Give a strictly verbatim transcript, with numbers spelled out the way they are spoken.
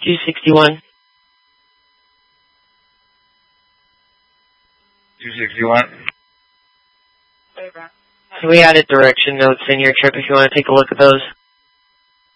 two sixty-one. two sixty-one. We added direction notes in your trip if you want to take a look at those.